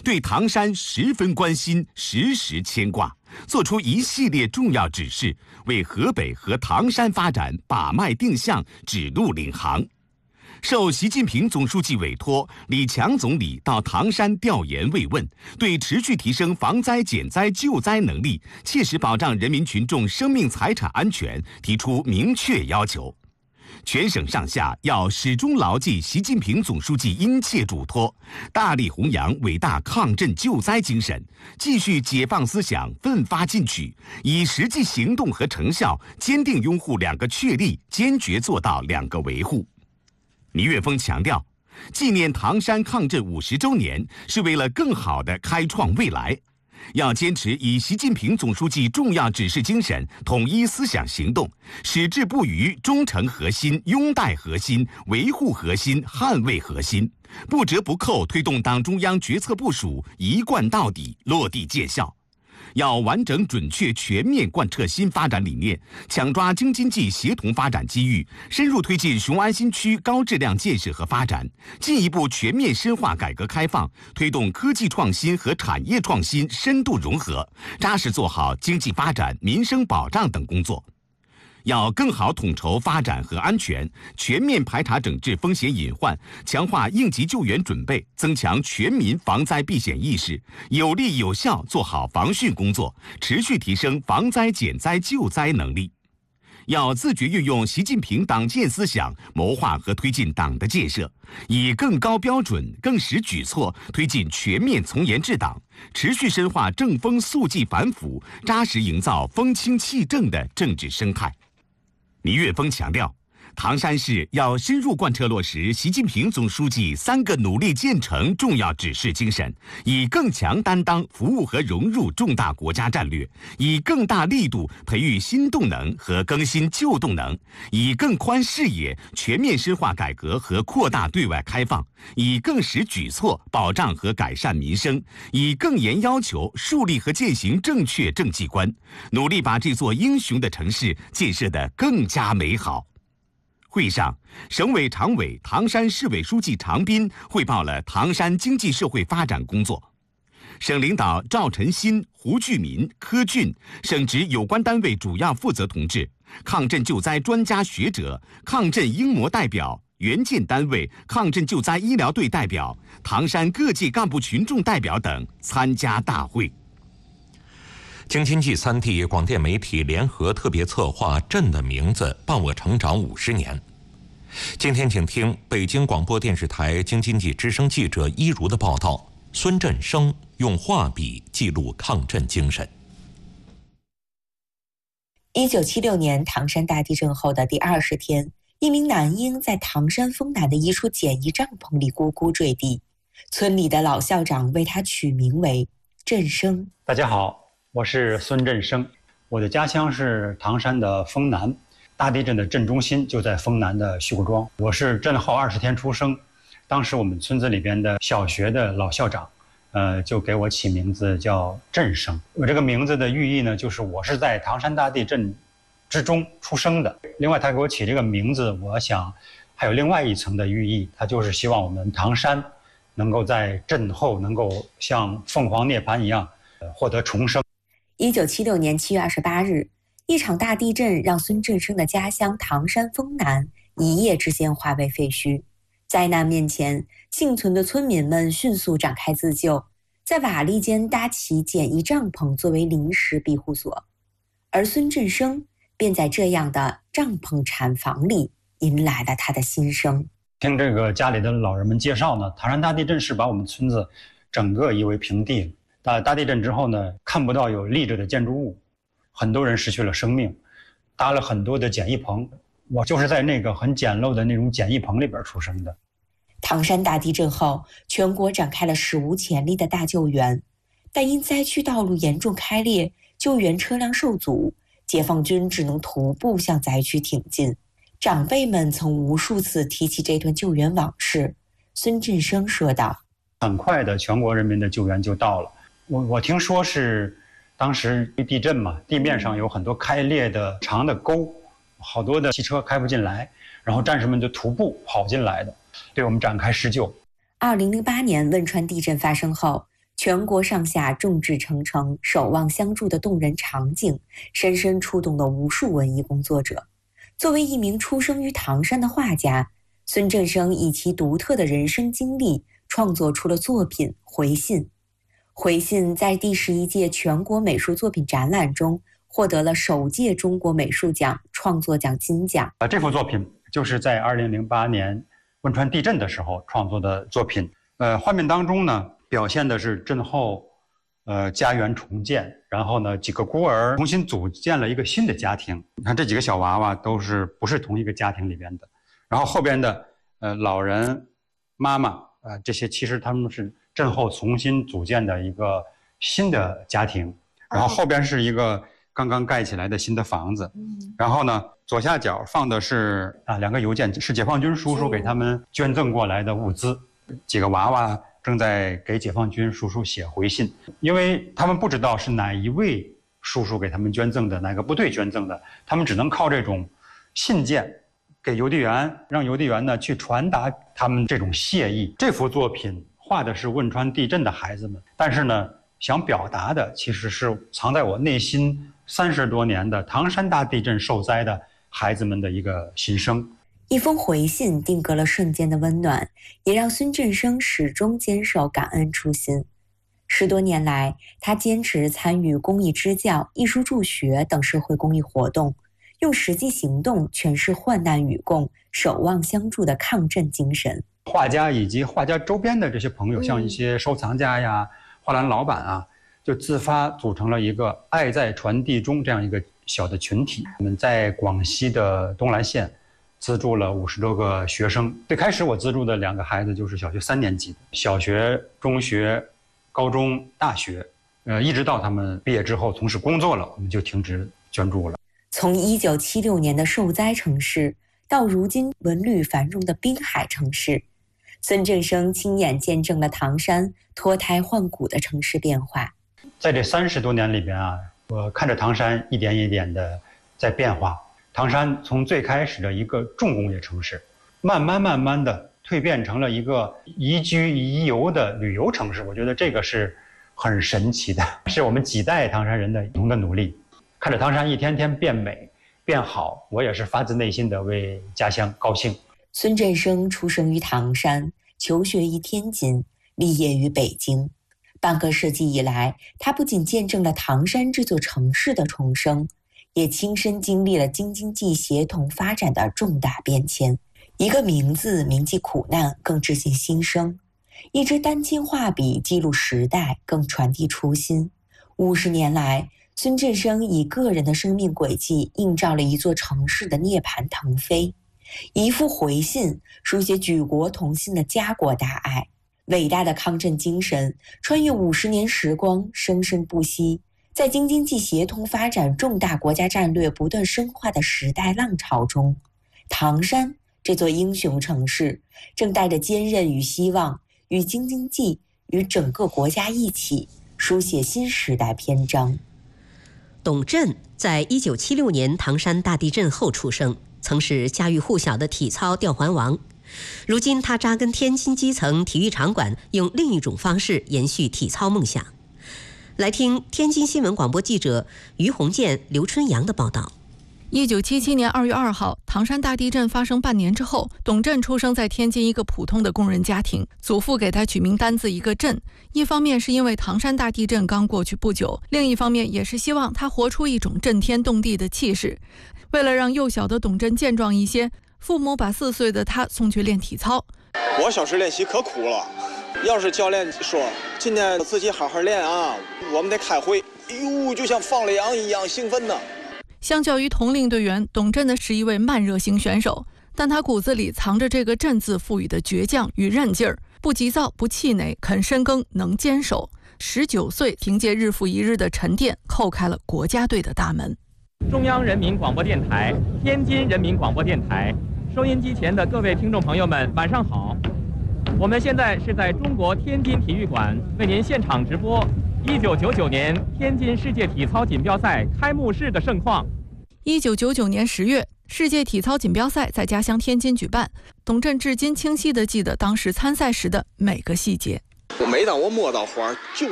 对唐山十分关心，时时牵挂，做出一系列重要指示，为河北和唐山发展把脉定向、指路领航。受习近平总书记委托，李强总理到唐山调研慰问，对持续提升防灾减灾救灾能力，切实保障人民群众生命财产安全提出明确要求。全省上下要始终牢记习近平总书记殷切嘱托，大力弘扬伟大抗震救灾精神，继续解放思想，奋发进取，以实际行动和成效坚定拥护两个确立，坚决做到两个维护。倪岳峰强调，纪念唐山抗震50周年是为了更好地开创未来，要坚持以习近平总书记重要指示精神统一思想行动，矢志不渝忠诚核心、拥戴核心、维护核心、捍卫核心，不折不扣推动党中央决策部署一贯到底、落地见效。要完整准确全面贯彻新发展理念，抢抓京津冀协同发展机遇，深入推进雄安新区高质量建设和发展，进一步全面深化改革开放，推动科技创新和产业创新深度融合，扎实做好经济发展、民生保障等工作。要更好统筹发展和安全，全面排查整治风险隐患，强化应急救援准备，增强全民防灾避险意识，有力有效做好防汛工作，持续提升防灾减灾救灾能力。要自觉运用习近平党建思想，谋划和推进党的建设，以更高标准、更实举措推进全面从严治党，持续深化正风肃纪反腐，扎实营造风清气正的政治生态。倪岳峰强调，唐山市要深入贯彻落实习近平总书记3个努力建成重要指示精神，以更强担当服务和融入重大国家战略，以更大力度培育新动能和更新旧动能，以更宽视野全面深化改革和扩大对外开放，以更实举措保障和改善民生，以更严要求树立和践行正确政绩观，努力把这座英雄的城市建设得更加美好。会上，省委常委、唐山市委书记常斌汇报了唐山经济社会发展工作。省领导赵晨新、胡巨民、柯俊，省直有关单位主要负责同志、抗震救灾专家学者、抗震英模代表、援建单位、抗震救灾医疗队代表、唐山各界干部群众代表等参加大会。 京津冀3地广电媒体联合特别策划《朕的名字伴我成长50年》。今天请听北京广播电视台京津冀之声记者一如的报道，孙振生用画笔记录抗震精神。 1976年唐山大地震后的第20天，一名男婴在唐山丰南的一处简易帐篷里咕咕坠地，村里的老校长为他取名为振生。 大家好，我是孙振生，我的家乡是唐山的丰南，大地震的震中心就在丰南的徐固庄。我是震后20天出生，当时我们村子里边的小学的老校长，就给我起名字叫振生。我这个名字的寓意呢，就是我是在唐山大地震之中出生的。另外，他给我起这个名字，我想还有另外一层的寓意，他就是希望我们唐山能够在震后能够像凤凰涅槃一样，获得重生。 1976年7月28日，一场大地震让孙振生的家乡唐山丰南一夜之间化为废墟。灾难面前，幸存的村民们迅速展开自救，在瓦砾间搭起简易帐篷作为临时庇护所，而孙振生便在这样的帐篷产房里迎来了他的新生。 听这个家里的老人们介绍呢，唐山大地震是把我们村子整个夷为平地。大地震之后呢，看不到有立着的建筑物，很多人失去了生命，搭了很多的简易棚。我就是在那个很简陋的那种简易棚里边出生的。 唐山大地震后，全国展开了史无前例的大救援，但因灾区道路严重开裂，救援车辆受阻，解放军只能徒步向灾区挺进。长辈们曾无数次提起这段救援往事。孙振生说道： 很快的，全国人民的救援就到了。我听说是当时地震嘛，地面上有很多开裂的长的沟，好多的汽车开不进来，然后战士们就徒步跑进来的，对我们展开施救。 2008年汶川地震发生后， 全国上下众志成城、守望相助的动人场景，深深触动了无数文艺工作者。作为一名出生于唐山的画家，孙振声以其独特的人生经历，创作出了作品《回信》。《回信》在第11届全国美术作品展览中获得了首届中国美术奖创作奖金奖。 这幅作品就是在2008年汶川地震的时候创作的作品。画面当中呢，表现的是震后家园重建，然后呢几个孤儿重新组建了一个新的家庭。你看这几个小娃娃不是同一个家庭里边的，然后后边的老人妈妈这些其实他们是震后重新组建的一个新的家庭，然后后边是一个刚刚盖起来的新的房子。然后呢左下角放的是2个邮件，是解放军叔叔给他们捐赠过来的物资。几个娃娃正在给解放军叔叔写回信，因为他们不知道是哪一位叔叔给他们捐赠的，哪个部队捐赠的，他们只能靠这种信件给邮递员，让邮递员呢去传达他们这种谢意。这幅作品画的是汶川地震的孩子们，但是呢想表达的其实是藏在我内心30多年的唐山大地震受灾的孩子们的一个心声。 一封回信定格了瞬间的温暖，也让孙振声始终坚守感恩初心。10多年来，他坚持参与公益支教、艺术助学等社会公益活动，用实际行动诠释患难与共、守望相助的抗震精神。 画家以及画家周边的这些朋友，像一些收藏家呀、画廊老板啊，就自发组成了一个爱在传递中这样一个小的群体。我们在广西的东兰县资助了50多个学生。最开始我资助的2个孩子就是小学3年级，小学、中学、高中、大学，一直到他们毕业之后从事工作了，我们就停止捐助了。 从1976年的受灾城市，到如今文旅繁荣的滨海城市，孙振声亲眼见证了唐山脱胎换骨的城市变化。 在这30多年里边我看着唐山一点一点的在变化。唐山从最开始的一个重工业城市，慢慢的蜕变成了一个宜居宜游的旅游城市。我觉得这个是很神奇的，是我们几代唐山人的共同的努力。看着唐山一天天变美变好，我也是发自内心的为家乡高兴。 孙振声出生于唐山，求学于天津，立业于北京。半个世纪以来，他不仅见证了唐山这座城市的重生，也亲身经历了京津冀协同发展的重大变迁。一个名字铭记苦难，更致敬新生；一支丹青画笔记录时代，更传递初心。50年来，孙振声以个人的生命轨迹映照了一座城市的涅槃腾飞。一幅回信书写举国同心的家国大爱，伟大的抗震精神穿越50年时光，生生不息。在京津冀协同发展重大国家战略不断深化的时代浪潮中，唐山这座英雄城市正带着坚韧与希望，与京津冀与整个国家一起书写新时代篇章。 董震在1976年唐山大地震后出生，曾是家喻户晓的体操吊环王。如今他扎根天津基层体育场馆，用另一种方式延续体操梦想。来听天津新闻广播记者于洪建、刘春阳的报道。 1977年2月2号，唐山大地震发生半年之后，董震出生在天津一个普通的工人家庭，祖父给他取名单字一个震，一方面是因为唐山大地震刚过去不久，另一方面也是希望他活出一种震天动地的气势。为了让幼小的董震健壮一些，父母把4岁的他送去练体操。 我小时练习可苦了，要是教练说今天自己好好练啊，我们得开会，哎呦，就像放了羊一样兴奋呢。 相较于同龄队员，董震的是一位慢热型选手，但他骨子里藏着这个震字赋予的倔强与韧劲儿，不急躁，不气馁，肯深耕，能坚守。19岁，凭借日复一日的沉淀，叩开了国家队的大门。 中央人民广播电台、天津人民广播电台，收音机前的各位听众朋友们，晚上好。我们现在是在中国天津体育馆为您现场直播1999年天津世界体操锦标赛开幕式的盛况。 1999年10月，世界体操锦标赛在家乡天津举办。董震至今清晰地记得当时参赛时的每个细节。 每当我摸到花，就